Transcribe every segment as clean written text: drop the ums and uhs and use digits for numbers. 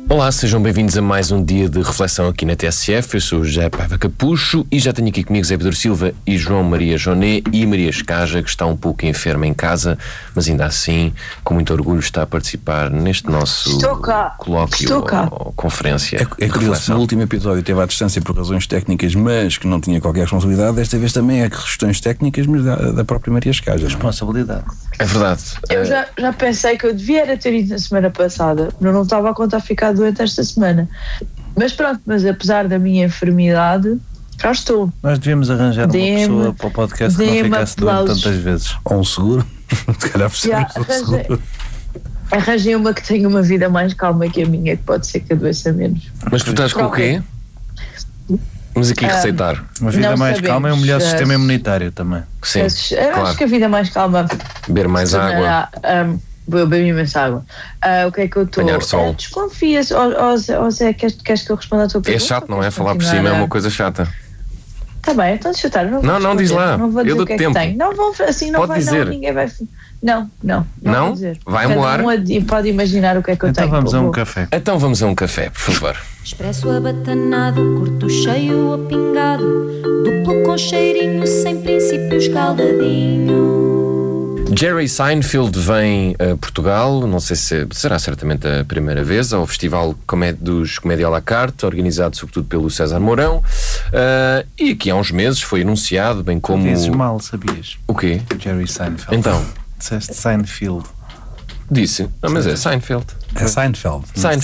Olá, sejam bem-vindos a mais um dia de reflexão aqui na TSF. Eu sou o José Paiva Capucho e já tenho aqui comigo Zé Pedro Silva e João Maria Joné e Maria Escaja, que está um pouco enferma em casa, mas ainda assim, com muito orgulho, está a participar neste nosso colóquio ou conferência. É curioso, no último episódio teve à distância por razões técnicas, mas que não tinha qualquer responsabilidade. Desta vez também é questões técnicas, mas da própria Maria Escaja. Responsabilidade. É verdade. Eu já pensei que eu devia ter ido na semana passada, não estava a contar ficar doente esta semana. Mas pronto, mas apesar da minha enfermidade, cá estou. Nós devíamos arranjar uma pessoa para o podcast que não ficasse doente tantas vezes. Ou um seguro. Se calhar precisamos de um seguro. Arranjei uma que tenha uma vida mais calma que a minha, que pode ser que adoeça menos. Mas tu estás com o quê? Vamos aqui receitar. Uma vida mais calma é um melhor sistema imunitário também. Sim, claro. Acho que a vida mais calma... Beber mais água. Vou beber imensa água. O que é que eu estou... Apanhar sol. Desconfia-se. Zé, queres que eu responda a tua pergunta? É chato, não é? Falar por cima é uma coisa chata. Está bem, então deixa eu estar. Não, diz lá. Não vou dizer eu dou o que é tempo. que tem. Não vou, assim não pode vai, dizer. não, ninguém vai... Não vou dizer. Vai Cada moar. pode imaginar o que é que eu tenho. Vamos a um café. Então vamos a um café, por favor. Expresso abatanado, curto cheio ou pingado, duplo com cheirinho, sem princípio escaldadinho. Jerry Seinfeld vem a Portugal, não sei se será certamente a primeira vez, ao Festival dos Comédia à la carte, organizado sobretudo pelo César Mourão, e aqui há uns meses foi anunciado, bem como... Tu dizes mal, sabias? O quê? Jerry Seinfeld. Então? Disseste Seinfeld. Disse, não, mas é Seinfeld. É Seinfeld.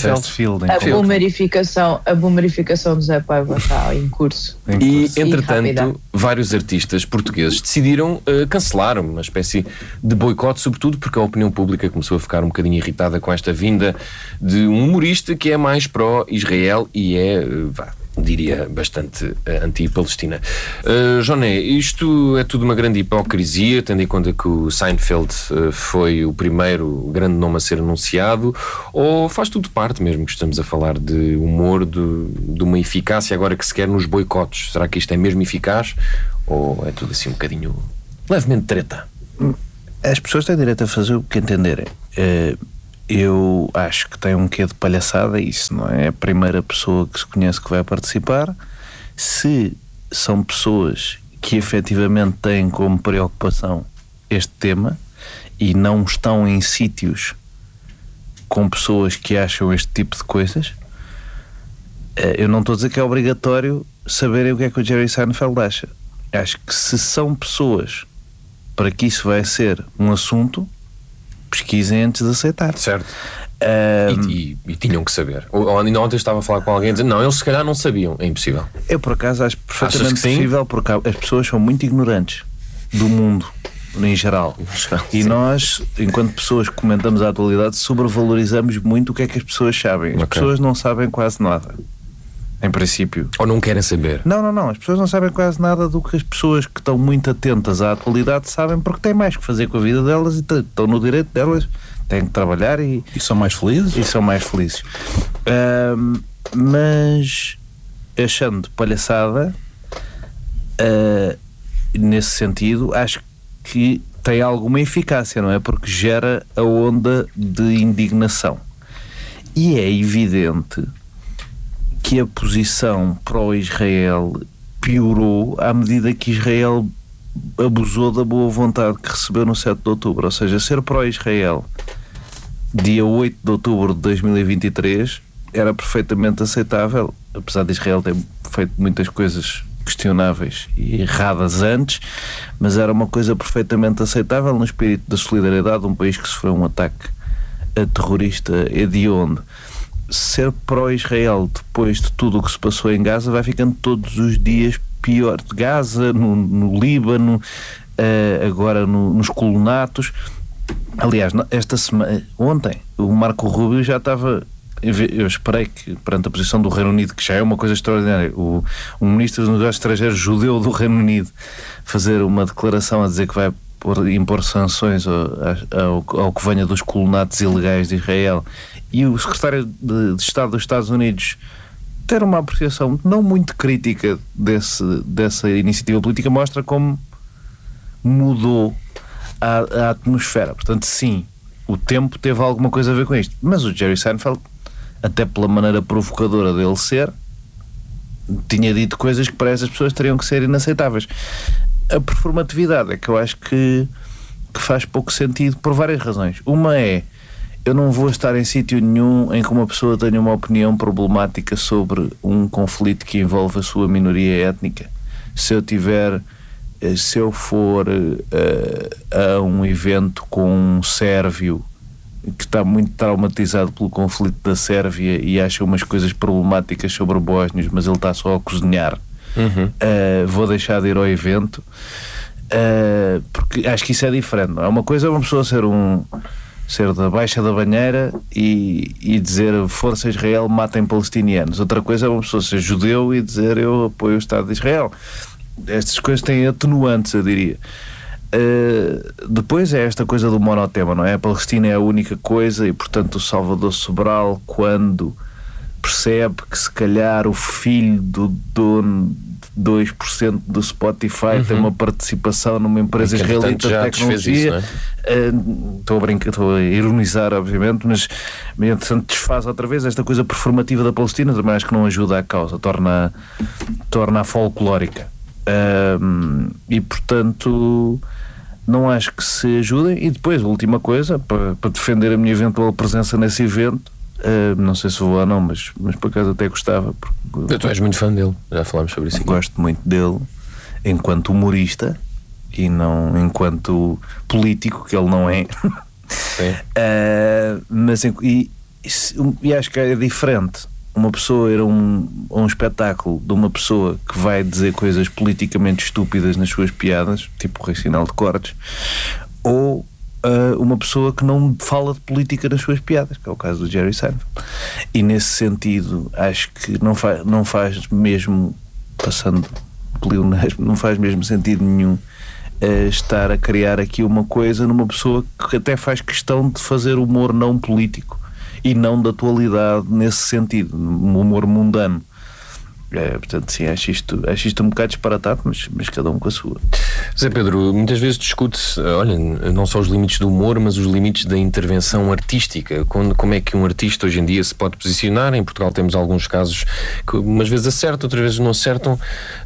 A boomerificação do Zé Paiva está em curso. E, entretanto, vários artistas portugueses decidiram cancelar uma espécie de boicote, sobretudo porque a opinião pública começou a ficar um bocadinho irritada com esta vinda de um humorista que é mais pró-Israel e diria bastante anti-Palestina. Joné, isto é tudo uma grande hipocrisia, tendo em conta que o Seinfeld foi o primeiro grande nome a ser anunciado, ou faz tudo parte mesmo que estamos a falar de humor, de uma eficácia agora que se quer nos boicotes? Será que isto é mesmo eficaz ou é tudo assim um bocadinho levemente treta? As pessoas têm direito a fazer o que entenderem. Eu acho que tem um quê de palhaçada isso, não é? É a primeira pessoa que se conhece que vai participar. Se são pessoas que efetivamente têm como preocupação este tema e não estão em sítios com pessoas que acham este tipo de coisas, eu não estou a dizer que é obrigatório saberem o que é que o Jerry Seinfeld acha. Acho que se são pessoas para que isso vai ser um assunto, pesquisem antes de aceitar. Certo. E tinham que saber. Ainda ontem eu estava a falar com alguém dizendo, não, eles se calhar não sabiam. É impossível. Eu por acaso acho perfeitamente possível, porque as pessoas são muito ignorantes do mundo em geral. E nós, enquanto pessoas que comentamos a atualidade, sobrevalorizamos muito o que é que as pessoas sabem. As pessoas não sabem quase nada, em princípio. Ou não querem saber. Não, as pessoas não sabem quase nada do que as pessoas que estão muito atentas à atualidade sabem, porque têm mais que fazer com a vida delas e estão no direito delas, têm que trabalhar e são mais felizes. Mas achando palhaçada, nesse sentido, acho que tem alguma eficácia, não é? Porque gera a onda de indignação. E é evidente que a posição pró-Israel piorou à medida que Israel abusou da boa vontade que recebeu no 7 de outubro. Ou seja, ser pró-Israel dia 8 de outubro de 2023 era perfeitamente aceitável, apesar de Israel ter feito muitas coisas questionáveis e erradas antes, mas era uma coisa perfeitamente aceitável no espírito da solidariedade de um país que sofreu um ataque terrorista hediondo. Ser pró-Israel depois de tudo o que se passou em Gaza vai ficando todos os dias pior. De Gaza, no Líbano, agora nos colonatos. Aliás, esta semana, ontem, o Marco Rubio já estava... Eu esperei que, perante a posição do Reino Unido, que já é uma coisa extraordinária, o ministro dos Negócios Estrangeiros judeu do Reino Unido fazer uma declaração a dizer que vai impor sanções ao que venha dos colonatos ilegais de Israel, e o secretário de Estado dos Estados Unidos ter uma apreciação não muito crítica dessa iniciativa política, mostra como mudou a atmosfera. Portanto, sim, o tempo teve alguma coisa a ver com isto, mas o Jerry Seinfeld até pela maneira provocadora dele ser, tinha dito coisas que para essas pessoas teriam que ser inaceitáveis. A performatividade é que eu acho que faz pouco sentido por várias razões. Uma é, eu não vou estar em sítio nenhum em que uma pessoa tenha uma opinião problemática sobre um conflito que envolve a sua minoria étnica. Se eu for a um evento com um sérvio que está muito traumatizado pelo conflito da Sérvia e acha umas coisas problemáticas sobre bósnios, mas ele está só a cozinhar, vou deixar de ir ao evento, porque acho que isso é diferente. Não é? Uma coisa é uma pessoa ser da baixa da banheira e dizer força Israel, matem palestinianos. Outra coisa é uma pessoa ser judeu e dizer eu apoio o Estado de Israel. Estas coisas têm atenuantes, eu diria. Depois é esta coisa do monotema, não é? A Palestina é a única coisa e, portanto, o Salvador Sobral, quando percebe que se calhar o filho do dono de 2% do Spotify tem uma participação numa empresa israelita de tecnologia, estou a ironizar, obviamente, mas entretanto desfaz outra vez esta coisa performativa da Palestina, também acho que não ajuda à causa, torna-a folclórica. E portanto não acho que se ajudem. E depois, a última coisa, para defender a minha eventual presença nesse evento, não sei se vou ou não, mas por acaso até gostava, porque tu és muito fã dele, já falámos sobre isso aqui. Gosto muito dele enquanto humorista e não enquanto político, que ele não é. Mas e acho que é diferente uma pessoa ir a um espetáculo de uma pessoa que vai dizer coisas politicamente estúpidas nas suas piadas, tipo o Rei Sinal de Cortes, ou uma pessoa que não fala de política nas suas piadas, que é o caso do Jerry Seinfeld. E nesse sentido acho que não faz mesmo, passando pleonasmo, não faz mesmo sentido nenhum estar a criar aqui uma coisa numa pessoa que até faz questão de fazer humor não político e não da atualidade nesse sentido, um humor mundano. Portanto, sim, acho isto um bocado disparatado, mas cada um com a sua. Zé Pedro, muitas vezes discute-se, olha, não só os limites do humor, mas os limites da intervenção artística. Como é que um artista hoje em dia se pode posicionar? Em Portugal temos alguns casos que umas vezes acertam, outras vezes não acertam.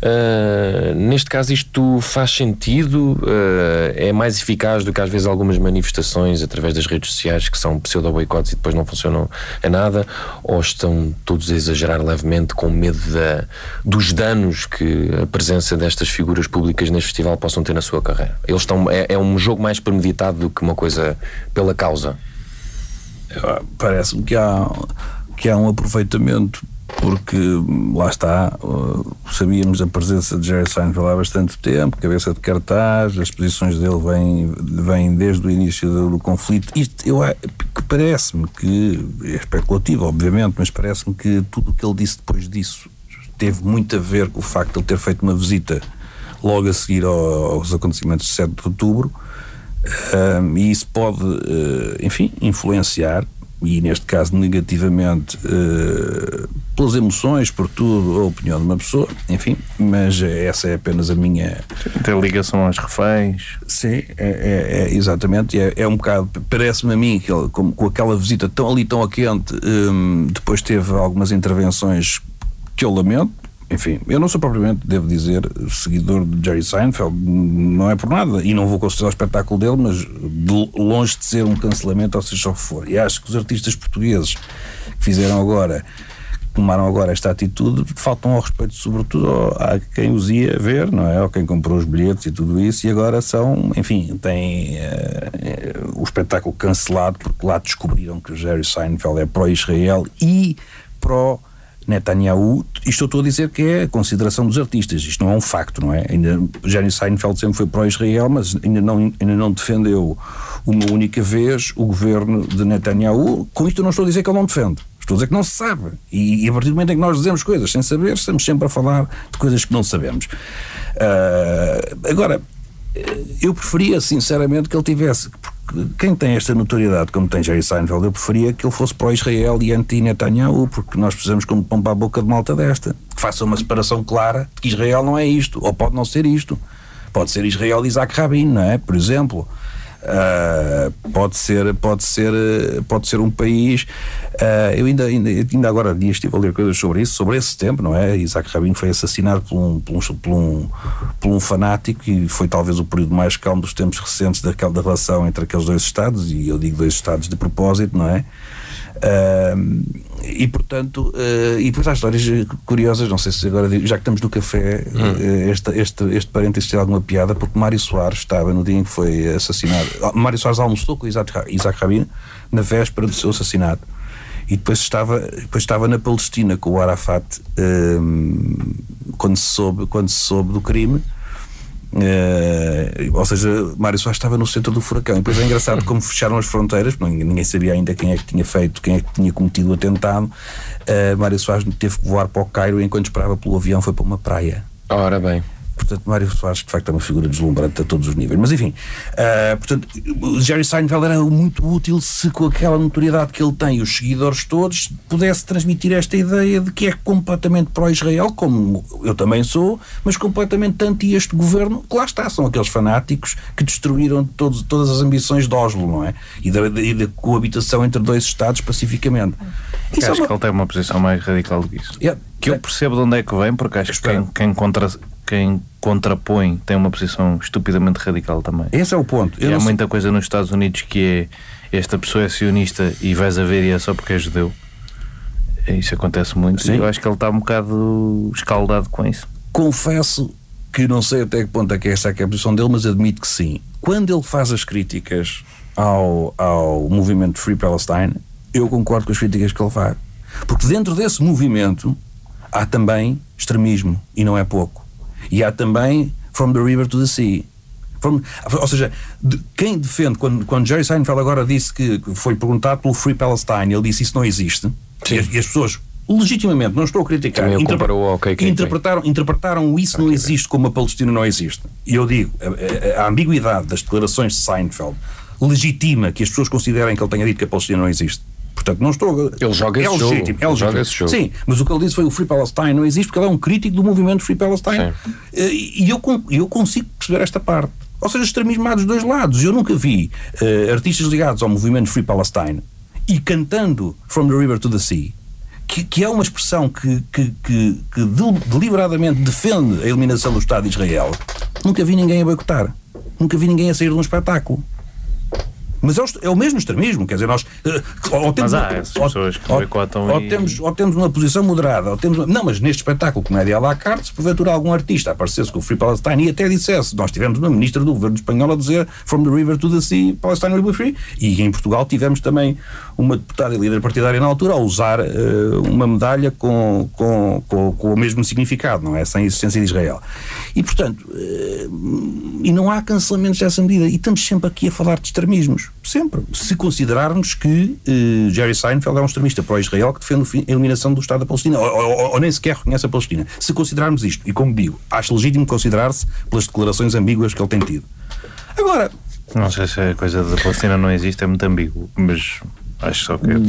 Neste caso isto faz sentido? É mais eficaz do que às vezes algumas manifestações através das redes sociais que são pseudo-boicotes e depois não funcionam a nada? Ou estão todos a exagerar levemente com medo dos danos que a presença destas figuras públicas neste festival possam ter na sua carreira? Eles é um jogo mais premeditado do que uma coisa pela causa? Parece-me que há um aproveitamento, porque lá está, sabíamos da presença de Jerry Seinfeld há bastante tempo, cabeça de cartaz, as posições dele vêm desde o início do conflito. Isto parece-me que é especulativo, obviamente, mas parece-me que tudo o que ele disse depois disso teve muito a ver com o facto de ele ter feito uma visita logo a seguir aos acontecimentos de 7 de outubro, e isso pode, enfim, influenciar, e neste caso negativamente, pelas emoções, por tudo, a opinião de uma pessoa, enfim, mas essa é apenas a minha... Tem ligação aos reféns. Sim, exatamente, é um bocado, parece-me a mim que ele, com aquela visita tão a quente, depois teve algumas intervenções que eu lamento. Enfim, eu não sou propriamente, devo dizer, seguidor de Jerry Seinfeld, não é por nada, e não vou considerar o espetáculo dele, mas longe de ser um cancelamento, ou seja o que for. E acho que os artistas portugueses que tomaram agora esta atitude, faltam ao respeito, sobretudo a quem os ia ver, não é? Ou quem comprou os bilhetes e tudo isso, e agora têm o espetáculo cancelado, porque lá descobriram que o Jerry Seinfeld é pró-Israel e pró Netanyahu. Isto eu estou a dizer que é a consideração dos artistas, isto não é um facto, não é? Jerry Seinfeld sempre foi pró-Israel, mas ainda não defendeu uma única vez o governo de Netanyahu. Com isto eu não estou a dizer que ele não defende, estou a dizer que não se sabe, e a partir do momento em que nós dizemos coisas sem saber, estamos sempre a falar de coisas que não sabemos. Agora, eu preferia sinceramente que ele tivesse, porque quem tem esta notoriedade como tem Jerry Seinfeld, eu preferia que ele fosse pró-Israel e anti-Netanyahu, porque nós precisamos como pão para a boca de malta desta, que faça uma separação clara de que Israel não é isto, ou pode não ser isto, pode ser Israel de Isaac Rabin, não é? Por exemplo, Pode ser um país. Eu ainda agora há dias estive a ler coisas sobre isso, sobre esse tempo, não é? Isaac Rabin foi assassinado por um fanático, e foi talvez o período mais calmo dos tempos recentes da relação entre aqueles dois Estados, e eu digo dois Estados de propósito, não é? E portanto, e depois há histórias curiosas, não sei se agora, já que estamos no café, este parênteses tem alguma piada, porque Mário Soares estava no dia em que foi assassinado. Mário Soares almoçou com Isaac Rabin na véspera do seu assassinato, e depois estava na Palestina com o Arafat, quando se soube do crime. Ou seja, Mário Soares estava no centro do furacão. E depois é engraçado como fecharam as fronteiras, ninguém sabia ainda quem é que tinha cometido o atentado. Mário Soares teve que voar para o Cairo, e enquanto esperava pelo avião foi para uma praia. Ora bem. Portanto, Mário Soares de facto é uma figura deslumbrante a todos os níveis. Mas enfim, portanto, Jerry Seinfeld era muito útil se, com aquela notoriedade que ele tem e os seguidores todos, pudesse transmitir esta ideia de que é completamente pró-Israel, como eu também sou, mas completamente anti este governo, que lá está, são aqueles fanáticos que destruíram todas as ambições de Oslo, não é? E da coabitação entre dois Estados pacificamente. Acho que ele tem uma posição mais radical do que isso. Que eu percebo de onde é que vem, porque acho que quem contrapõe tem uma posição estupidamente radical também. Esse é o ponto. E há muita coisa nos Estados Unidos que é: esta pessoa é sionista e vais a ver e é só porque é judeu. Isso acontece muito. Sim. E eu acho que ele está um bocado escaldado com isso. Confesso que não sei até que ponto é que essa é a posição dele, mas admito que sim. Quando ele faz as críticas ao movimento Free Palestine, eu concordo com as críticas que ele faz. Porque dentro desse movimento há também extremismo, e não é pouco. E há também From the River to the Sea. Ou seja, quem defende, quando Jerry Seinfeld agora disse que foi perguntado pelo Free Palestine, ele disse isso não existe, e as pessoas legitimamente, não estou a criticar, interpretaram isso não existe como a Palestina não existe. E eu digo, a ambiguidade das declarações de Seinfeld legitima que as pessoas considerem que ele tenha dito que a Palestina não existe. Portanto, não estou... Ele joga esse jogo. É legítimo. Sim, mas o que ele disse foi: o Free Palestine não existe, porque ele é um crítico do movimento Free Palestine. E eu consigo perceber esta parte. Ou seja, extremismo há dos dois lados. Eu nunca vi artistas ligados ao movimento Free Palestine e cantando From the River to the Sea, que é uma expressão que deliberadamente defende a eliminação do Estado de Israel. Nunca vi ninguém a boicotar. Nunca vi ninguém a sair de um espetáculo. Mas é o mesmo extremismo, quer dizer, nós ou temos, mas há essas pessoas que boicotam ou temos uma posição moderada, não, mas neste espetáculo Comédia à la carte, se porventura algum artista aparecesse com o Free Palestine e até dissesse, nós tivemos uma ministra do governo espanhol a dizer From the River to the Sea, Palestine will be free, e em Portugal tivemos também uma deputada e líder partidária na altura a usar uma medalha com o mesmo significado, não é? Sem existência de Israel. E portanto, e não há cancelamentos dessa medida, e estamos sempre aqui a falar de extremismos. Sempre. Se considerarmos que Jerry Seinfeld é um extremista pró-Israel que defende a eliminação do Estado da Palestina, ou nem sequer reconhece a Palestina. Se considerarmos isto, e como digo, acho legítimo considerar-se pelas declarações ambíguas que ele tem tido. Agora... Não sei se a coisa da Palestina não existe, é muito ambíguo, mas... acho só que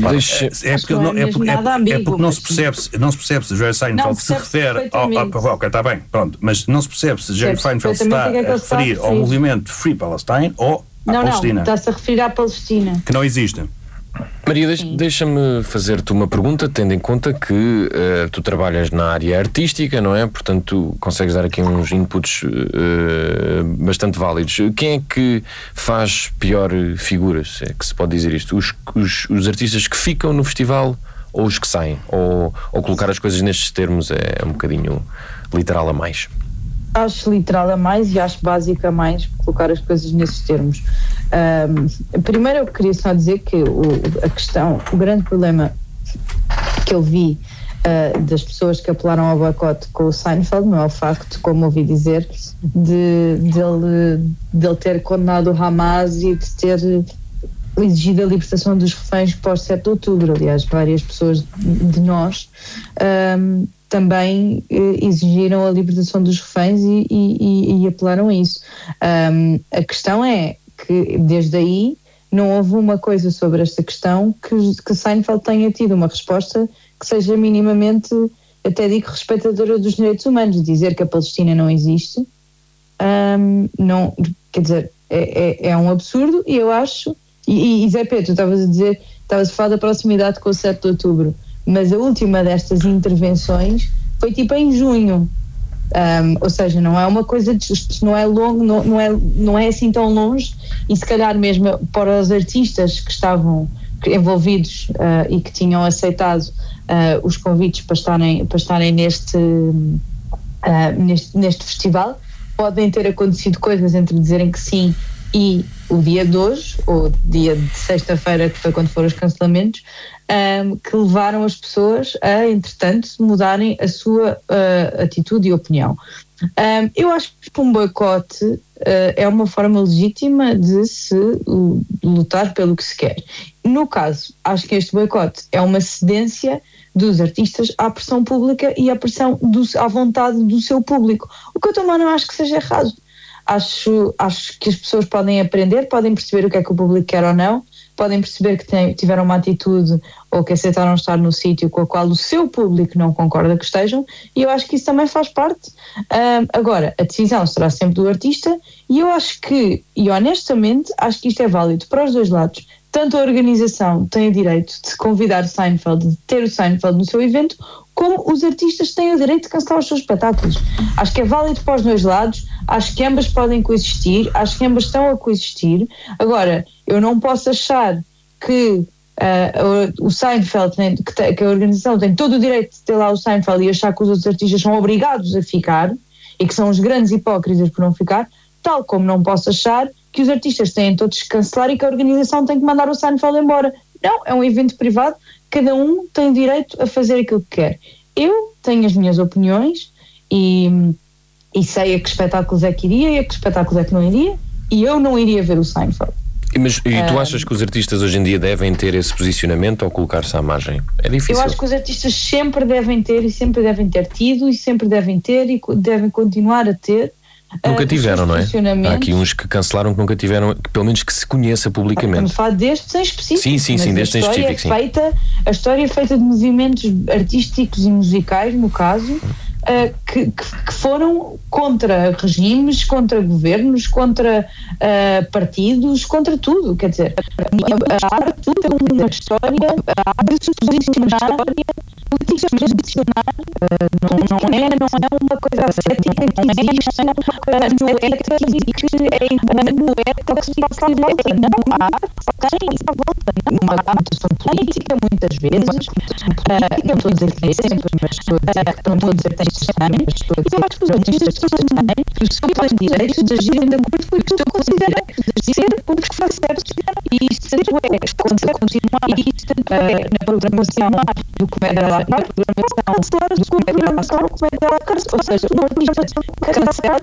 porque não se percebe se Jerry Seinfeld se refere ok, está bem, pronto, mas não se percebe se Jerry Seinfeld se está a referir ao movimento Free Palestine ou à Palestina. Não, está-se a referir à Palestina, que não existe. Maria, deixa-me fazer-te uma pergunta, tendo em conta que tu trabalhas na área artística, não é? Portanto, consegues dar aqui uns inputs bastante válidos. Quem é que faz pior figuras? É que se pode dizer isto? Os artistas que ficam no festival ou os que saem? Ou colocar as coisas nestes termos é um bocadinho literal a mais? Acho literal a mais e acho básico a mais colocar as coisas nesses termos. Primeiro eu queria só dizer que o grande problema que eu vi das pessoas que apelaram ao boicote com o Seinfeld não é o facto, como ouvi dizer, dele ter condenado o Hamas e de ter exigido a libertação dos reféns pós 7 de outubro. Aliás, várias pessoas de nós também exigiram a libertação dos reféns e apelaram a isso. A questão é que desde aí não houve uma coisa sobre esta questão que Seinfeld tenha tido uma resposta que seja minimamente, até digo, respeitadora dos direitos humanos. Dizer que a Palestina não existe, não, quer dizer, é um absurdo, e eu acho, e Zé Pedro, tu estavas a falar da proximidade com o 7 de outubro, mas a última destas intervenções foi tipo em junho, ou seja, não é uma coisa, não é longo, não é assim tão longe, e se calhar mesmo para os artistas que estavam envolvidos e que tinham aceitado os convites para estarem neste festival, podem ter acontecido coisas entre dizerem que sim e o dia de hoje, ou dia de sexta-feira, que foi quando foram os cancelamentos, que levaram as pessoas a, entretanto, mudarem a sua atitude e opinião. Eu acho que um boicote é uma forma legítima de se lutar pelo que se quer. No caso, acho que este boicote é uma cedência dos artistas à pressão pública e à pressão à vontade do seu público. O que eu também não acho que seja errado. Acho que as pessoas podem aprender, podem perceber o que é que o público quer ou não, podem perceber que tiveram uma atitude ou que aceitaram estar no sítio com a qual o seu público não concorda que estejam, e eu acho que isso também faz parte. Agora, a decisão será sempre do artista, e eu acho que, e honestamente, acho que isto é válido para os dois lados. Tanto a organização tem o direito de convidar Seinfeld, de ter o Seinfeld no seu evento, como os artistas têm o direito de cancelar os seus espetáculos. Acho que é válido para os dois lados, acho que ambas podem coexistir, acho que ambas estão a coexistir. Agora, eu não posso achar que o Seinfeld, que a organização tem todo o direito de ter lá o Seinfeld, e achar que os outros artistas são obrigados a ficar, e que são os grandes hipócritas por não ficar, tal como não posso achar que os artistas têm todos que cancelar e que a organização tem que mandar o Seinfeld embora. Não, é um evento privado, cada um tem direito a fazer aquilo que quer. Eu tenho as minhas opiniões e sei a que espetáculos é que iria e a que espetáculos é que não iria, e eu não iria ver o Seinfeld. Mas tu achas que os artistas hoje em dia devem ter esse posicionamento ou colocar-se à margem? É difícil. Eu acho que os artistas sempre devem ter, e sempre devem ter tido, e sempre devem ter, e devem continuar a ter. Nunca tiveram, não é? Há aqui uns que cancelaram que nunca tiveram, que pelo menos que se conheça publicamente. Estamos a falar destes em específico. Sim, destes em específico. A história é feita de movimentos artísticos e musicais, no caso, que foram contra regimes, contra governos, contra partidos, contra tudo. Quer dizer, a arte tem uma história de se posicionar politicamente. Não é uma coisa ascética que existe no ETA que se passa à volta. Não, a arte tem à volta uma conotação política, muitas vezes, não estou a dizer que é sempre, mas não estou a dizer que tem sempre, e eu acho que os artistas têm o seu pleno direito de agirem de acordo com o que eu considero de ser o que faz certo. E isso quando continuar na programação do Comédia à la carte, ou seja, o artista cancela,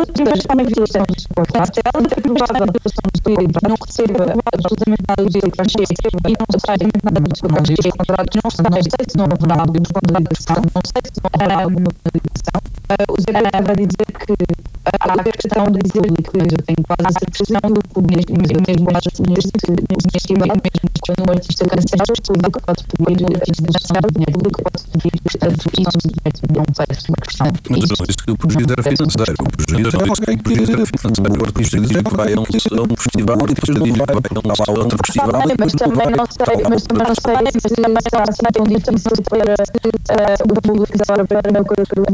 é provável que não receba absolutamente nada do seu cachê e não sai nada do seu cachê, os contratos não sei se não haverá alguma penalização, não sei se não haverá alguma penalização. O Zé vai dizer que a questão do público, eu tenho quase a certeza do público, mas eu mesmo acho que neste momento, mesmo quando um artista cancela, o público pode pedir a indenização, o público pode pedir não parece uma questão. Mas eu não disse que o prejuízo era financeiro. O prejuízo era financeiro. O artista diz que vai a um festival e depois diz que vai a outro festival. Mas também não sei se está assim tão difícil para o público para uma coisa que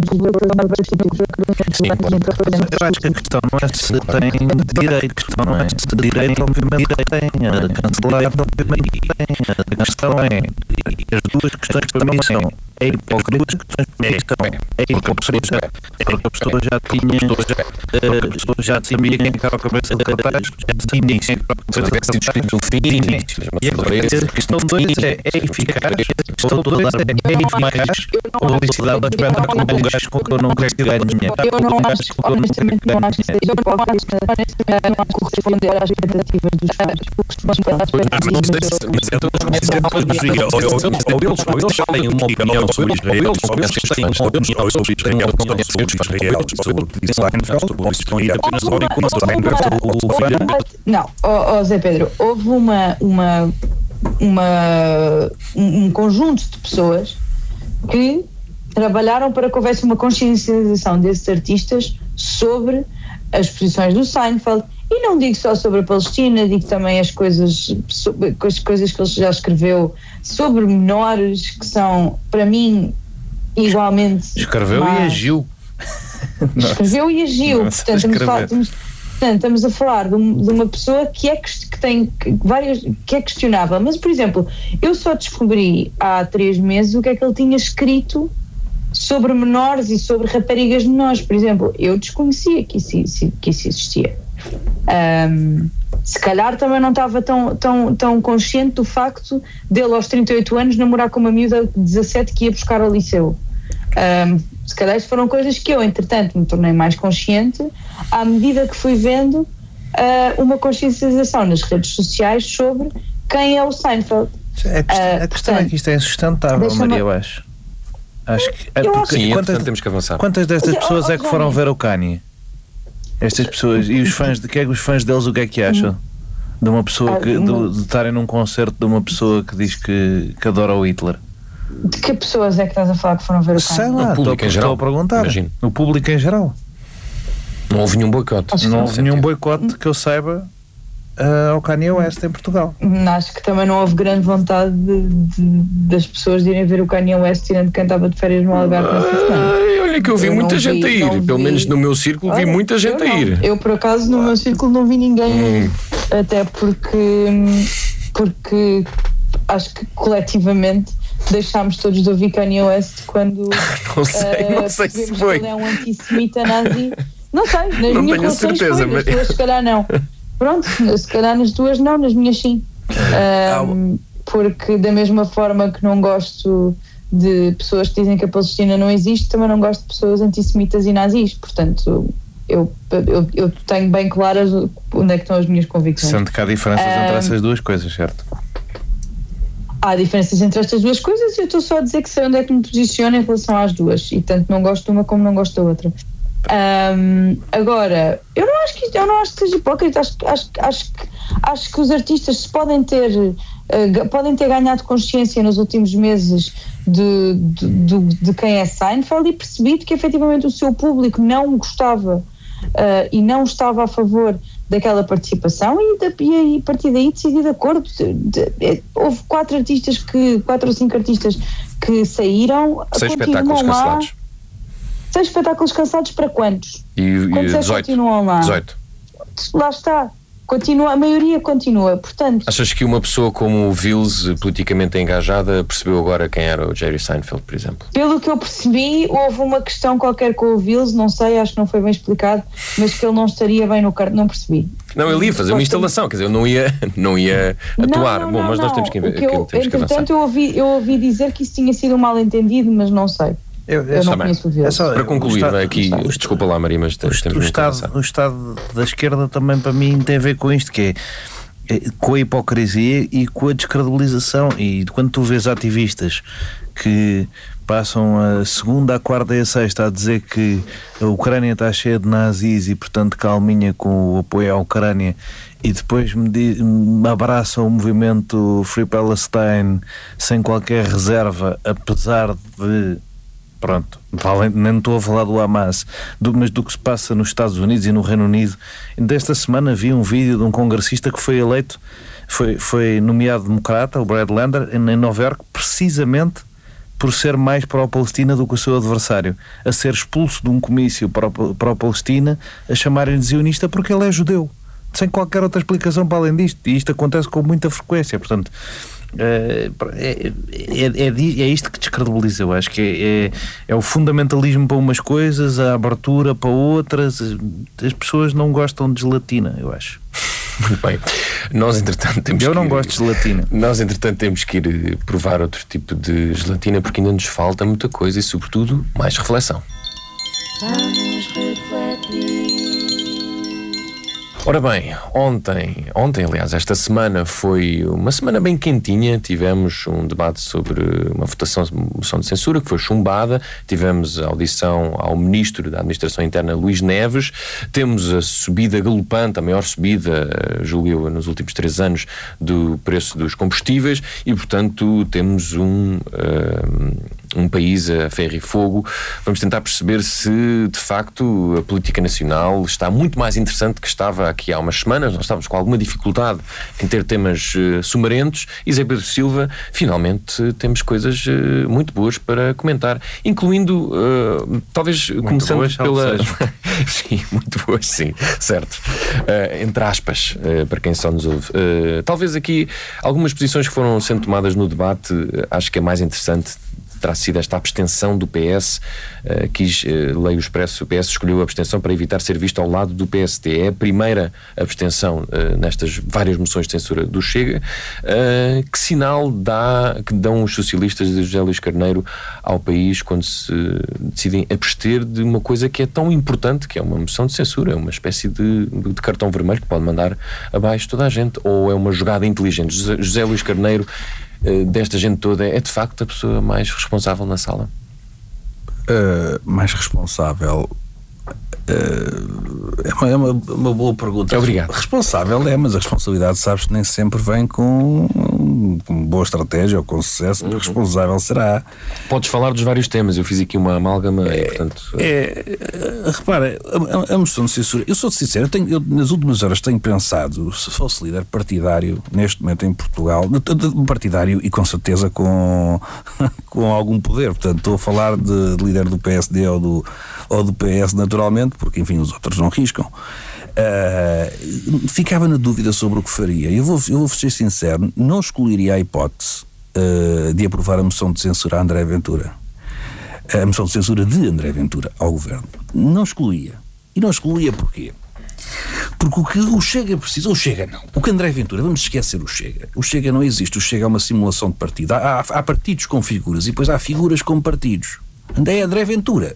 eu acho que a questão não é se tem direito, a questão não é se direito, obviamente tem, a cancelar, obviamente tem, a questão é, as duas questões para mim são é hipocrisia, é hipocrisia, porque a pessoa já sabia quem estava a cabeça do cartaz de início, e a questão 2 é eficaz, a questão 2 é eficaz, a publicidade da espetáculo com um gajo com que eu não quero tirar dinheiro. Eu não acho, honestamente não acho que seja hipócrita, honestamente não acho que corresponder às expectativas dos fãs, ou eles têm uma opinião sobre Israel, ou eles têm uma opinião sobre Israel sobre Seinfeld, ou eles estão aí apenas a ouvir com o Seinfeld. Não, Zé Pedro, houve um conjunto de pessoas que trabalharam para que houvesse uma consciencialização desses artistas sobre as posições do Seinfeld E não digo só sobre a Palestina, digo também as coisas que ele já escreveu sobre menores, que são, para mim, igualmente... Escreveu e agiu. Escreveu e agiu. Portanto, estamos a falar de uma pessoa que é questionável. Mas, por exemplo, eu só descobri há 3 meses o que é que ele tinha escrito sobre menores e sobre raparigas menores. Por exemplo, eu desconhecia que isso existia. Se calhar também não estava tão consciente do facto dele aos 38 anos namorar com uma miúda de 17 que ia buscar ao liceu. Se calhar isso foram coisas que eu, entretanto, me tornei mais consciente à medida que fui vendo uma consciencialização nas redes sociais sobre quem é o Seinfeld. A questão é que isto é insustentável, Maria, eu acho. Sim, temos que avançar. Quantas destas pessoas é que foram ver o Kanye? Estas pessoas, e os fãs, os fãs deles o que é que acham? De uma pessoa de estarem num concerto de uma pessoa que diz que adora o Hitler. De que pessoas é que estás a falar que foram ver o Kanye? Sei lá, estou a perguntar. Imagino. O público em geral. Não houve nenhum boicote. Não houve nenhum boicote que eu saiba ao Kanye West em Portugal. Acho que também não houve grande vontade das pessoas de irem ver o Kanye West, tirando quem estava de férias no Algarve nessa semana. Olha que eu vi muita gente a ir, pelo menos no meu círculo vi muita gente a ir. Eu por acaso no meu círculo não vi ninguém, até porque acho que coletivamente deixámos todos de ouvir Kanye West quando não sei se foi. Ele é um antissemita nazi. Não sei, nas não minhas tenho relações certeza, foi, nas tuas se calhar não. Pronto, se calhar nas tuas não, nas minhas sim. Porque da mesma forma que não gosto de pessoas que dizem que a Palestina não existe, também não gosto de pessoas antissemitas e nazis. Portanto, eu tenho bem claras onde é que estão as minhas convicções. Sendo que há diferenças entre essas duas coisas, certo? Há diferenças entre estas duas coisas e eu estou só a dizer que sei onde é que me posiciono em relação às duas, e tanto não gosto de uma como não gosto da outra. Agora, eu não acho que seja hipócrita. Acho que os artistas podem ter ganhado consciência nos últimos meses de quem é Seinfeld e percebido que efetivamente o seu público não gostava e não estava a favor daquela participação e a partir daí decidiu de acordo. Houve 4 ou 5 artistas que saíram. 6 espetáculos cancelados. 6 espetáculos cancelados para quantos? E quantos 18. continuam lá? 18. Lá está. A maioria continua, portanto... Achas que uma pessoa como o Vils, politicamente engajada, percebeu agora quem era o Jerry Seinfeld, por exemplo? Pelo que eu percebi, houve uma questão qualquer com o Vils, não sei, acho que não foi bem explicado, mas que ele não estaria bem no cartão, não percebi. Não, ele ia fazer uma instalação, quer dizer, ele não ia atuar. Não, bom, mas nós temos que entretanto, eu ouvi dizer que isso tinha sido um mal-entendido, mas não sei. Eu não conheço o Vils. Para concluir, desculpa lá, Maria, mas o Estado da esquerda também para mim tem a ver com isto, que é com a hipocrisia e com a descredibilização. E quando tu vês ativistas que passam a segunda, a quarta e a sexta a dizer que a Ucrânia está cheia de nazis e portanto calminha com o apoio à Ucrânia, e depois me abraçam o movimento Free Palestine sem qualquer reserva, apesar de... Pronto, nem estou a falar do Hamas, mas do que se passa nos Estados Unidos e no Reino Unido. Desta semana vi um vídeo de um congressista que foi eleito, foi nomeado democrata, o Brad Lander, em Nova Iorque, precisamente por ser mais pró-Palestina do que o seu adversário, a ser expulso de um comício pró-Palestina, a chamarem de zionista porque ele é judeu, sem qualquer outra explicação para além disto. E isto acontece com muita frequência, portanto... É isto que descredibiliza. Eu acho que é o fundamentalismo para umas coisas, a abertura para outras. As pessoas não gostam de gelatina, eu acho. Muito bem. Nós, entretanto, não gosto de gelatina. Nós, entretanto, temos que ir provar outro tipo de gelatina, porque ainda nos falta muita coisa e, sobretudo, mais reflexão. Vamos refletir. Ora bem, ontem, aliás, esta semana foi uma semana bem quentinha. Tivemos um debate sobre uma moção de censura que foi chumbada. Tivemos a audição ao Ministro da Administração Interna, Luís Neves. Temos a subida galopante, a maior subida, julgo eu, nos últimos 3 anos, do preço dos combustíveis e, portanto, temos um país a ferro e fogo. Vamos tentar perceber se, de facto, a política nacional está muito mais interessante do que estava aqui há umas semanas. Nós estávamos com alguma dificuldade em ter temas sumarentos, e Zé Pedro Silva, finalmente temos coisas muito boas para comentar, incluindo, talvez, muito começando boas, pela... Sim, muito boas, sim, certo. Entre aspas, para quem só nos ouve. Talvez aqui algumas posições que foram sendo tomadas no debate, acho que é mais interessante terá sido esta abstenção do PS. Leio o Expresso, o PS escolheu a abstenção para evitar ser visto ao lado do PSD. É a primeira abstenção nestas várias moções de censura do Chega. Que sinal que dão os socialistas de José Luís Carneiro ao país quando se decidem abster de uma coisa que é tão importante, que é uma moção de censura, uma espécie de cartão vermelho que pode mandar abaixo toda a gente? Ou é uma jogada inteligente? José Luís Carneiro, desta gente toda, é de facto a pessoa mais responsável na sala? Mais responsável é uma boa pergunta. Obrigado. Responsável mas a responsabilidade, sabes, nem sempre vem com boa estratégia ou com sucesso. Responsável será. Podes falar dos vários temas, eu fiz aqui uma amálgama e, portanto... Repara, a moção de censura, eu sou sincero, eu nas últimas horas tenho pensado, se fosse líder partidário neste momento em Portugal, partidário e com certeza com algum poder, portanto estou a falar de líder do PSD ou do PS, naturalmente, porque enfim os outros não riscam. Ficava na dúvida sobre o que faria. Eu vou ser sincero, não excluiria a hipótese de aprovar a moção de censura a André Ventura, a moção de censura de André Ventura ao governo. Não excluía. E não excluía porquê? Porque o que o Chega precisa, o Chega não, o que André Ventura, vamos esquecer o Chega não existe, o Chega é uma simulação de partido. Há partidos com figuras e depois há figuras com partidos. É André Ventura.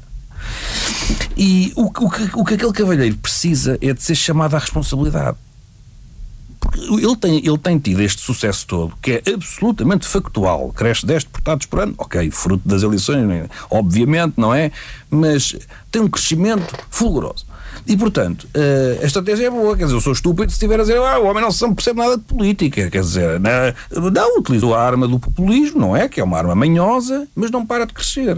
E o que aquele cavalheiro precisa é de ser chamado à responsabilidade. Porque ele tem tido este sucesso todo, que é absolutamente factual. Cresce 10 deputados por ano, ok, fruto das eleições, obviamente, não é? Mas tem um crescimento fulguroso. E, portanto, a estratégia é boa. Quer dizer, eu sou estúpido se estiver a dizer o homem não percebe nada de política. Quer dizer, não utilizou a arma do populismo, não é? Que é uma arma manhosa, mas não para de crescer.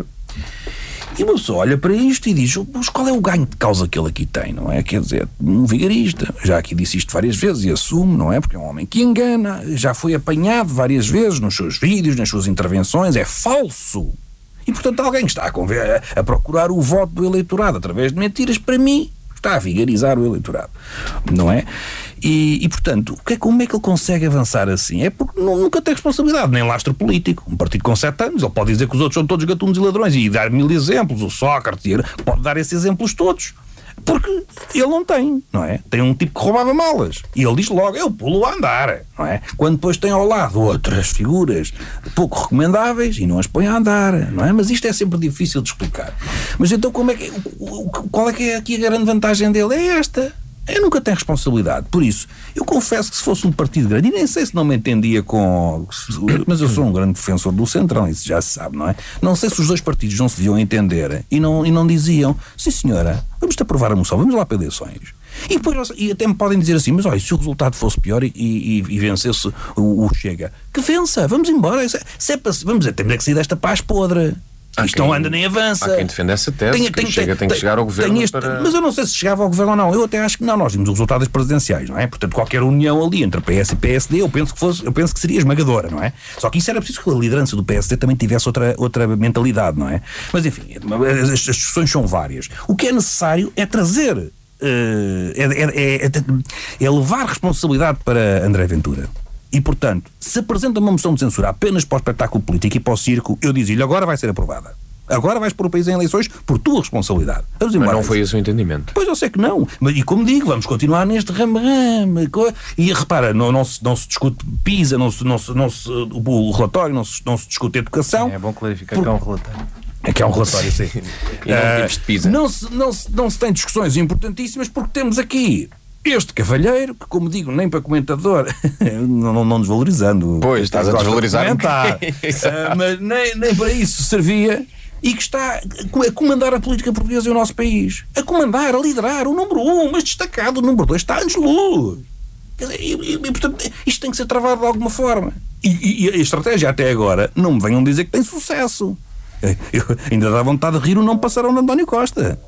E uma pessoa olha para isto e diz, mas qual é o ganho de causa que ele aqui tem, não é? Quer dizer, um vigarista, já aqui disse isto várias vezes e assume, não é? Porque é um homem que engana, já foi apanhado várias vezes nos seus vídeos, nas suas intervenções, é falso. E, portanto, alguém que está a procurar o voto do eleitorado através de mentiras, para mim, está a vigarizar o eleitorado, não é? E portanto, como é que ele consegue avançar assim? É porque nunca tem responsabilidade, nem lastro político. Um partido com 7 anos, ele pode dizer que os outros são todos gatunos e ladrões e dar 1000 exemplos, o Sócrates, pode dar esses exemplos todos. Porque ele não tem, não é? Tem um tipo que roubava malas e ele diz logo, eu pulo a andar, não é? Quando depois tem ao lado outras figuras pouco recomendáveis e não as põe a andar, não é? Mas isto é sempre difícil de explicar. Mas então qual é que é aqui a grande vantagem dele? É esta. Eu nunca tenho responsabilidade. Por isso, eu confesso que se fosse um partido grande, e nem sei se não me entendia mas eu sou um grande defensor do Centrão, isso já se sabe, não é? Não sei se os dois partidos não se deviam entender e não diziam, sim senhora, vamos-te aprovar a moção, vamos lá para eleições. E até me podem dizer assim, mas olha, se o resultado fosse pior e vencesse o Chega, que vença, vamos embora. Vamos dizer, temos que sair desta paz podre. Isto não anda nem avança. Há quem defenda essa tese, que tem que chegar ao governo Mas eu não sei se chegava ao governo ou não. Eu até acho que não. Nós vimos os resultados presidenciais, não é? Portanto, qualquer união ali entre PS e PSD, eu penso que seria esmagadora, não é? Só que isso era preciso que a liderança do PSD também tivesse outra mentalidade, não é? Mas enfim, as discussões são várias. O que é necessário é trazer, é levar responsabilidade para André Ventura. E, portanto, se apresenta uma moção de censura apenas para o espetáculo político e para o circo, eu dizia-lhe, agora vai ser aprovada. Agora vais pôr o país em eleições por tua responsabilidade. Mas não foi esse o entendimento. Pois eu sei que não. E como digo, vamos continuar neste rame-rame. E repara, não se discute PISA, o relatório, não se discute educação. É bom clarificar que é um relatório. É que é um relatório, sim. E não temos de PISA. Não se tem discussões importantíssimas porque temos aqui este cavalheiro, que como digo, nem para comentador, não desvalorizando. Pois, estás a desvalorizar. Mas nem para isso servia e que está a comandar a política portuguesa e o nosso país. A comandar, a liderar, o número 1, mas destacado, o número 2 está anos-luz. E, portanto, isto tem que ser travado de alguma forma. E a estratégia até agora, não me venham dizer que tem sucesso. Ainda dá vontade de rir o não passarão de António Costa.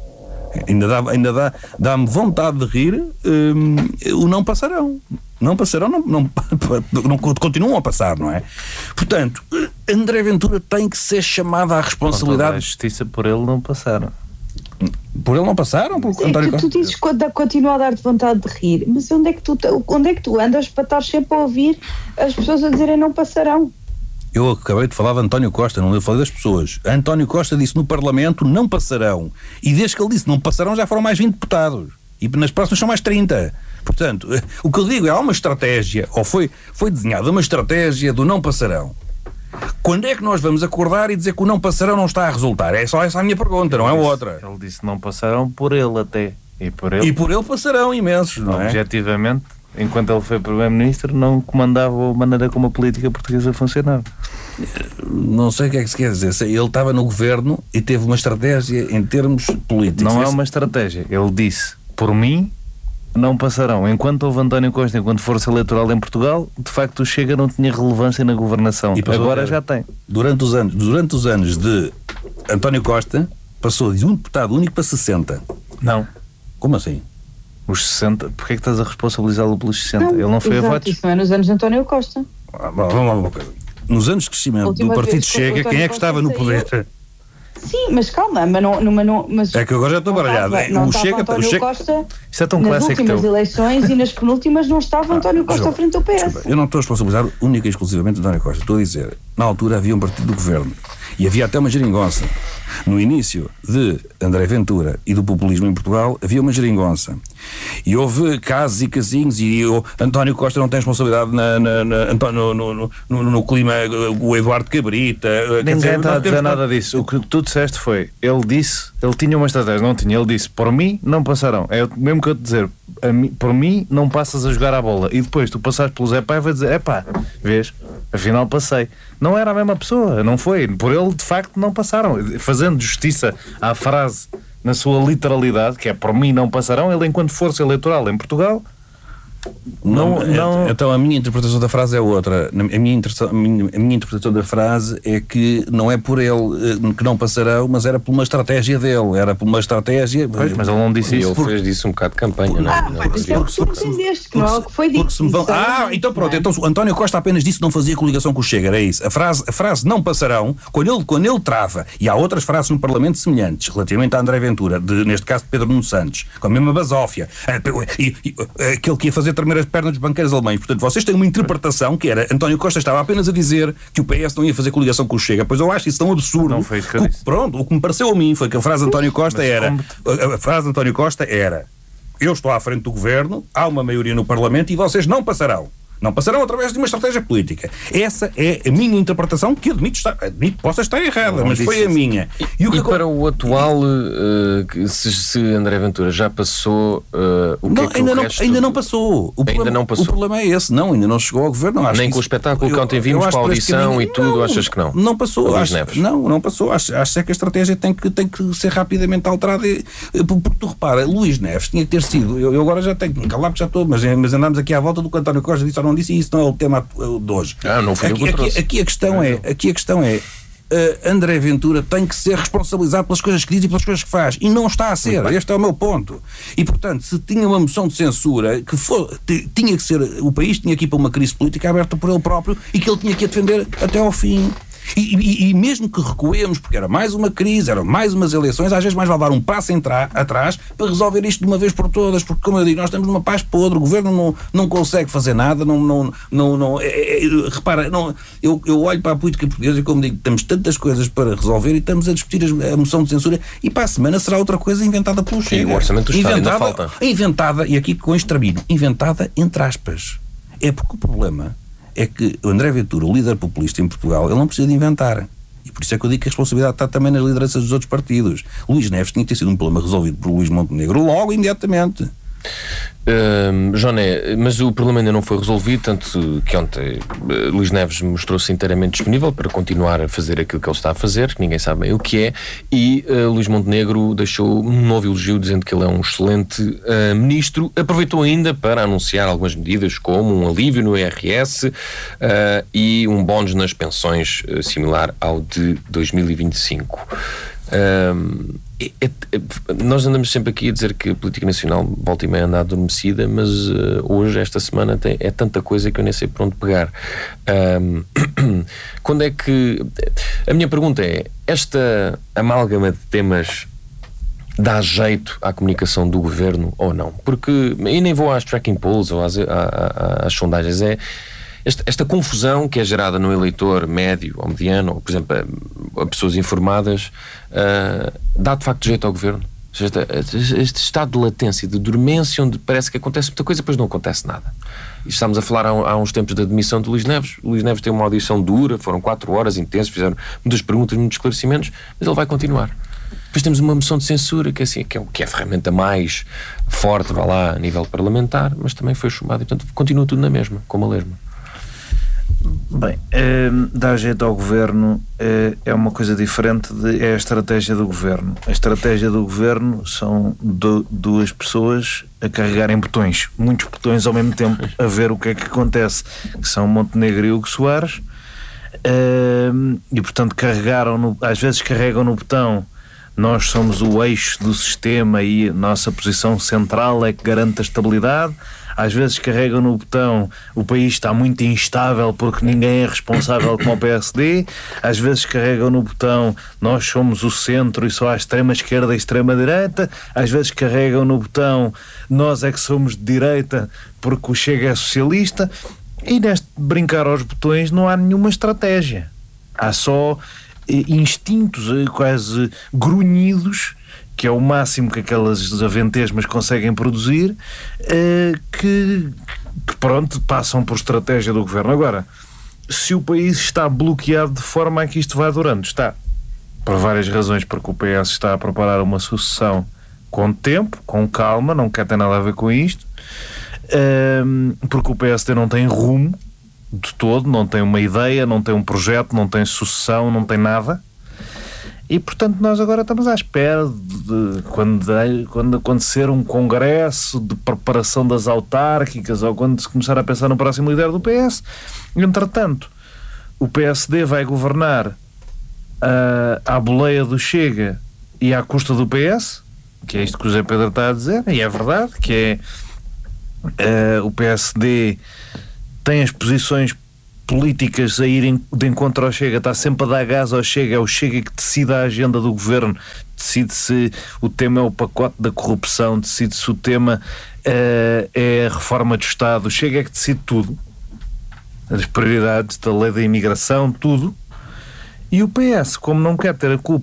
Dá-me vontade de rir o não passarão. Não passarão, não continuam a passar, não é? Portanto, André Ventura tem que ser chamado à responsabilidade. A justiça por ele não passaram. Por ele não passaram? Por António Costa? Tu dizes que continua a dar-te vontade de rir, mas onde é que tu andas para estar sempre a ouvir as pessoas a dizerem não passarão? Eu acabei de falar de António Costa, não eu falei das pessoas. António Costa disse no Parlamento não passarão. E desde que ele disse não passarão já foram mais 20 deputados. E nas próximas são mais 30. Portanto, o que eu digo é há uma estratégia, ou foi desenhada uma estratégia do não passarão. Quando é que nós vamos acordar e dizer que o não passarão não está a resultar? É só essa a minha pergunta, não é outra. Ele disse não passarão por ele até. E por ele passarão imensos, não é? Objetivamente, enquanto ele foi Primeiro-Ministro, não comandava a maneira como a política portuguesa funcionava. Não sei o que é que se quer dizer. Ele estava no governo e teve uma estratégia em termos políticos. Não é uma estratégia. Ele disse, por mim, não passarão. Enquanto houve António Costa, enquanto força eleitoral em Portugal, de facto o Chega não tinha relevância na governação. Agora já tem. Durante os anos de António Costa, passou de um deputado único para 60. Não. Como assim? Os 60, porquê é que estás a responsabilizá-lo pelos 60? Ele não foi a votos? Isso não é nos anos de António Costa. Vamos lá uma coisa. Nos anos de crescimento do Partido Chega, quem é que estava no poder? Sim, mas calma, mas é que agora já estou baralhado. O Chega, Costa, isto é tão nas clássico últimas eleições e nas penúltimas não estava António Costa à frente do PS. Desculpa, eu não estou a responsabilizar única e exclusivamente de António Costa. Estou a dizer, na altura havia um partido do governo e havia até uma geringonça. No início de André Ventura e do populismo em Portugal havia uma geringonça. E houve casos e casinhos e António Costa não tem responsabilidade no clima, o Eduardo Cabrita. Ninguém está a dizer nada disso. O que tu disseste foi, ele tinha uma estratégia, não tinha, ele disse, por mim não passarão. É o mesmo que eu te dizer, por mim não passas a jogar à bola. E depois tu passaste pelo Zé Paiva e dizer, epá, vês, afinal passei. Não era a mesma pessoa, não foi. Por ele, de facto, não passaram. Fazendo justiça à frase na sua literalidade, que é por mim não passarão, ele enquanto força eleitoral em Portugal não. Então a minha interpretação da frase é outra. A minha interpretação da frase é que não é por ele que não passarão, mas era por uma estratégia dele. Era por uma estratégia. Pois, mas ele não disse isso. Ele fez disso um bocado de campanha, não é? Isso é o que tu entendeste, que não é o que foi dito. Então pronto. Então o António Costa apenas disse que não fazia coligação com o Chega, era isso. A frase não passarão, quando ele trava, e há outras frases no Parlamento semelhantes, relativamente a André Ventura, neste caso de Pedro Nuno Santos, com a mesma basófia, aquele que ia fazer tremer as pernas dos banqueiros alemães. Portanto, vocês têm uma interpretação que era António Costa estava apenas a dizer que o PS não ia fazer coligação com o Chega. Pois eu acho isso tão absurdo. Não foi isso que eu disse. Pronto, o que me pareceu a mim foi que a frase de António Costa era eu estou à frente do governo, há uma maioria no Parlamento e vocês não passarão. Não passarão através de uma estratégia política. Essa é a minha interpretação, que admito que possa estar errada, mas foi a minha. E para o atual, se André Ventura já passou, ainda não passou. O problema é esse. Não, ainda não chegou ao governo. Nem com o espetáculo que ontem vimos, com a audição e tudo, achas que não? Não passou. Luís Neves. Não passou. Acho que a estratégia tem que ser rapidamente alterada. Porque tu repara, Luís Neves tinha que ter sido. Eu agora já tenho que me calar porque já estou, mas andamos aqui à volta do que António Costa disse. Não disse, isso não é o tema de hoje. Não foi aqui a questão é André Ventura tem que ser responsabilizado pelas coisas que diz e pelas coisas que faz, e não está a ser. Este é o meu ponto. E portanto, se tinha uma moção de censura tinha que ser, o país tinha que ir para uma crise política aberta por ele próprio e que ele tinha que a defender até ao fim. E mesmo que recuemos, porque era mais uma crise, eram mais umas eleições, às vezes mais vale dar um passo atrás para resolver isto de uma vez por todas, porque como eu digo, nós temos uma paz podre, o governo não consegue fazer nada, repara, eu olho para a política portuguesa e como digo, temos tantas coisas para resolver e estamos a discutir a moção de censura e para a semana será outra coisa inventada pelo Chega. E o orçamento do Estado ainda falta. Inventada, e aqui com este trabinho, inventada entre aspas. É porque o problema é que o André Ventura, o líder populista em Portugal, ele não precisa de inventar. E por isso é que eu digo que a responsabilidade está também nas lideranças dos outros partidos. Luís Neves tinha que ter sido um problema resolvido por Luís Montenegro logo, imediatamente. Joné, mas o problema ainda não foi resolvido, tanto que ontem Luís Neves mostrou-se inteiramente disponível para continuar a fazer aquilo que ele está a fazer, que ninguém sabe bem o que é, e Luís Montenegro deixou um novo elogio dizendo que ele é um excelente ministro. Aproveitou ainda para anunciar algumas medidas como um alívio no IRS e um bónus nas pensões similar ao de 2025. Nós andamos sempre aqui a dizer que a política nacional volta e meia anda adormecida, mas hoje, esta semana, é tanta coisa que eu nem sei por onde pegar. Quando é que... A minha pergunta é, esta amálgama de temas dá jeito à comunicação do governo ou não? Porque, e nem vou às tracking polls ou às sondagens, esta confusão que é gerada no eleitor médio ou mediano, ou por exemplo a pessoas informadas, dá de facto jeito ao governo? Este estado de latência, de dormência, onde parece que acontece muita coisa e depois não acontece nada. E estamos a falar há uns tempos da demissão de Luís Neves. Luís Neves tem uma audição dura, foram 4 horas intensas, fizeram muitas perguntas, muitos esclarecimentos, mas ele vai continuar. Depois temos uma moção de censura que é a ferramenta mais forte, vá lá, a nível parlamentar, mas também foi chumbada e portanto continua tudo na mesma, como a lesma. Bem, dar jeito ao governo é uma coisa diferente, é a estratégia do governo. A estratégia do governo são duas pessoas a carregarem botões, muitos botões ao mesmo tempo, a ver o que é que acontece, que são Montenegro e Hugo Soares, e portanto às vezes carregam no botão nós somos o eixo do sistema e a nossa posição central é que garante a estabilidade. Às vezes carregam no botão o país está muito instável porque ninguém é responsável como o PSD. Às vezes carregam no botão nós somos o centro e só há extrema esquerda e extrema direita. Às vezes carregam no botão nós é que somos de direita porque o Chega é socialista. E neste brincar aos botões não há nenhuma estratégia. Há só instintos quase grunhidos, que é o máximo que aquelas aventesmas conseguem produzir, que pronto, passam por estratégia do governo. Agora, se o país está bloqueado de forma a que isto vá durando, está, por várias razões, porque o PS está a preparar uma sucessão com tempo, com calma, não quer ter nada a ver com isto, porque o PSD não tem rumo de todo, não tem uma ideia, não tem um projeto, não tem sucessão, não tem nada. E portanto nós agora estamos à espera de quando acontecer um congresso de preparação das autárquicas ou quando se começar a pensar no próximo líder do PS. Entretanto, o PSD vai governar à boleia do Chega e à custa do PS, que é isto que o Zé Pedro está a dizer, e é verdade, que é o PSD tem as posições políticas a irem de encontro ao Chega, está sempre a dar gás ao Chega, é o Chega que decide a agenda do governo, decide se o tema é o pacote da corrupção, decide se o tema é a reforma do Estado, o Chega é que decide tudo, as prioridades da lei da imigração, tudo. E o PS, como não quer ter a culpa